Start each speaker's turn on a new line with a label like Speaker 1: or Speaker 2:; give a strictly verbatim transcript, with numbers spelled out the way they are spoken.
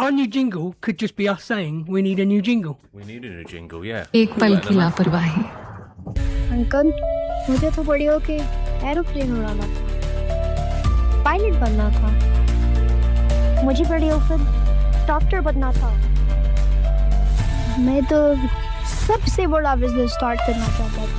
Speaker 1: Our new jingle could just be us saying we need a new jingle.
Speaker 2: We need a new jingle, yeah.
Speaker 3: एक पल की लापरवाही।
Speaker 4: Uncle, मुझे तो बड़ी होके एरोप्लेन उड़ाना था, पायलट बनना था। मुझे बड़ी होकर डॉक्टर बनना था। मैं तो सबसे बड़ा बिजनेस स्टार्ट करना चाहता था।